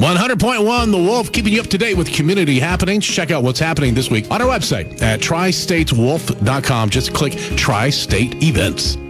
100.1 The Wolf, keeping you up to date with community happenings. Check out what's happening this week on our website at tristatewolf.com. Just click Tri-State Events.